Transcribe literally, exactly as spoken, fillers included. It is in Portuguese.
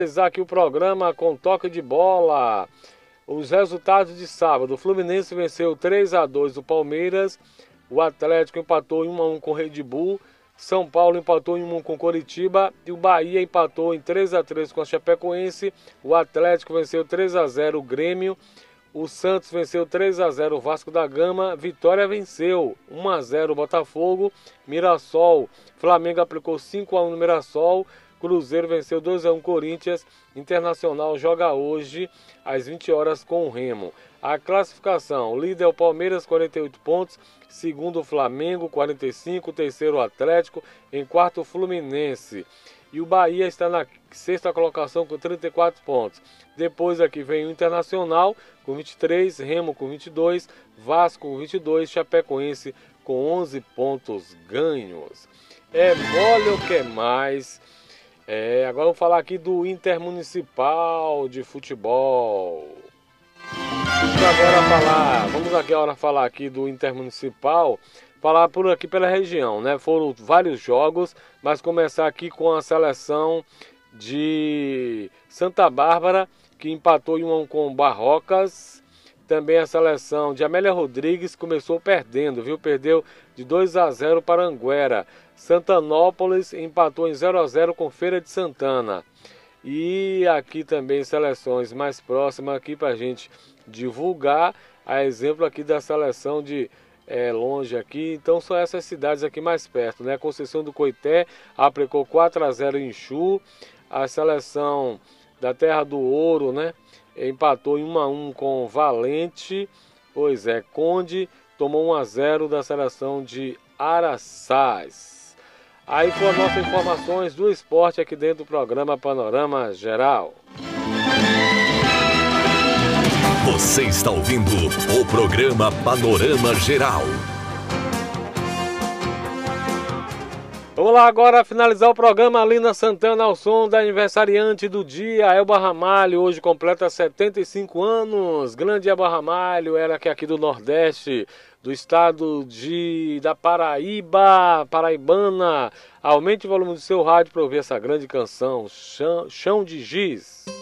Aqui o programa com toque de bola. Os resultados de sábado: o Fluminense venceu três a dois o Palmeiras, o Atlético empatou em um a um com o Red Bull, São Paulo empatou em um a um com o Coritiba e o Bahia empatou em três a três com a Chapecoense. O Atlético venceu três a zero o Grêmio, o Santos venceu três a zero o Vasco da Gama, Vitória venceu um a zero o Botafogo, Mirassol, Flamengo aplicou cinco a um no Mirassol, Cruzeiro venceu dois a um Corinthians, Internacional joga hoje às vinte horas com o Remo. A classificação: o líder é o Palmeiras, quarenta e oito pontos, segundo o Flamengo, quarenta e cinco, terceiro o Atlético, em quarto o Fluminense. E o Bahia está na sexta colocação com trinta e quatro pontos. Depois aqui vem o Internacional com vinte e três, Remo com vinte e dois, Vasco com vinte e dois, Chapecoense com onze pontos ganhos. É mole ou quer mais? É, agora vamos falar aqui do Intermunicipal de Futebol. Vamos agora falar, vamos aqui agora falar aqui do Intermunicipal, falar por aqui pela região, né? Foram vários jogos, mas começar aqui com a seleção de Santa Bárbara, que empatou em um a um com Barrocas. Também a seleção de Amélia Rodrigues começou perdendo, viu? Perdeu de dois a zero para Anguera. Santanópolis empatou em zero a zero com Feira de Santana. E aqui também seleções mais próximas aqui para a gente divulgar, a exemplo aqui da seleção de é, longe aqui. Então são essas cidades aqui mais perto, né? Conceição do Coité aplicou quatro a zero em Chu. A seleção da Terra do Ouro, né, empatou em um a um com Valente. Pois é, Conde tomou um a zero da seleção de Araçás. Aí foram as nossas informações do esporte aqui dentro do programa Panorama Geral. Você está ouvindo o programa Panorama Geral. Vamos lá agora finalizar o programa. Lina Santana ao som da aniversariante do dia, Elba Ramalho, hoje completa setenta e cinco anos. Grande Elba Ramalho, ela que é aqui do Nordeste, do estado de, da Paraíba, paraibana. Aumente o volume do seu rádio para ouvir essa grande canção, Chão, Chão de Giz.